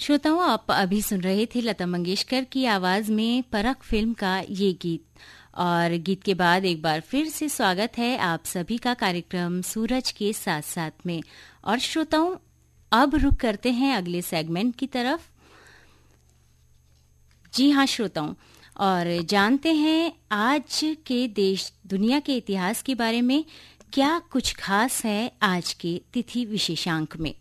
श्रोताओं, आप अभी सुन रहे थे लता मंगेशकर की आवाज में परख फिल्म का ये गीत। और गीत के बाद एक बार फिर से स्वागत है आप सभी का कार्यक्रम सूरज के साथ साथ में। और श्रोताओं, अब रुक करते हैं अगले सेगमेंट की तरफ। जी हाँ श्रोताओं, और जानते हैं आज के देश दुनिया के इतिहास के बारे में क्या कुछ खास है आज के तिथि विशेषांक में।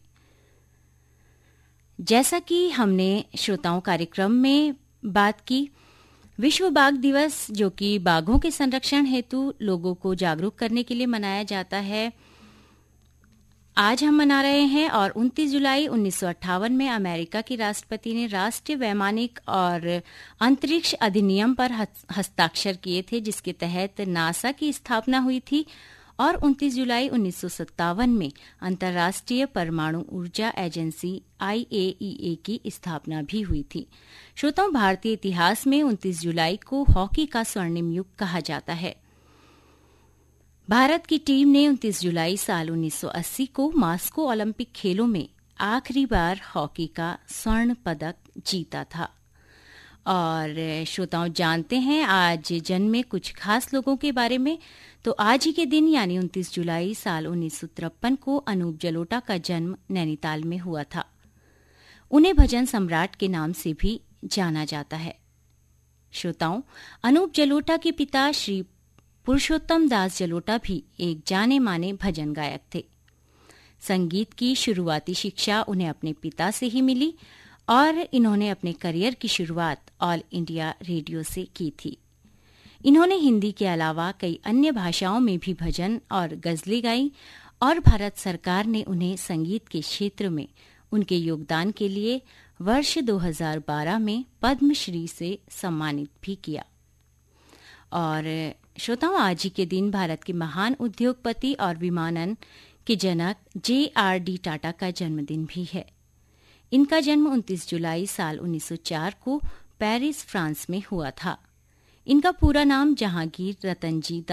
जैसा कि हमने श्रोताओं कार्यक्रम में बात की, विश्व बाघ दिवस जो कि बाघों के संरक्षण हेतु लोगों को जागरूक करने के लिए मनाया जाता है, आज हम मना रहे हैं। और 29 जुलाई 1958 में अमेरिका के राष्ट्रपति ने राष्ट्रीय वैमानिक और अंतरिक्ष अधिनियम पर हस्ताक्षर किए थे, जिसके तहत नासा की स्थापना हुई थी। और 29 जुलाई 1957 में अंतर्राष्ट्रीय परमाणु ऊर्जा एजेंसी IAEA की स्थापना भी हुई थी। श्रोताओं, भारतीय इतिहास में 29 जुलाई को हॉकी का स्वर्णिम युग कहा जाता है। भारत की टीम ने 29 जुलाई साल 1980 को मास्को ओलंपिक खेलों में आखिरी बार हॉकी का स्वर्ण पदक जीता था। और श्रोताओं, जानते हैं आज जन्मे कुछ खास लोगों के बारे में। तो आज ही के दिन यानी 29 जुलाई साल 1953 को अनूप जलोटा का जन्म नैनीताल में हुआ था। उन्हें भजन सम्राट के नाम से भी जाना जाता है। श्रोताओं, अनूप जलोटा के पिता श्री पुरुषोत्तम दास जलोटा भी एक जाने माने भजन गायक थे। संगीत की शुरुआती शिक्षा उन्हें अपने पिता से ही मिली और इन्होंने अपने करियर की शुरुआत ऑल इंडिया रेडियो से की थी। इन्होंने हिंदी के अलावा कई अन्य भाषाओं में भी भजन और गजलें गाई और भारत सरकार ने उन्हें संगीत के क्षेत्र में उनके योगदान के लिए वर्ष 2012 में पद्मश्री से सम्मानित भी किया। और श्रोताओं, आज ही के दिन भारत के महान उद्योगपति और विमानन के जनक JRD टाटा का जन्मदिन भी है। इनका जन्म 29 जुलाई साल 1904 को पेरिस, फ्रांस में हुआ था। इनका पूरा नाम जहांगीर रतनजी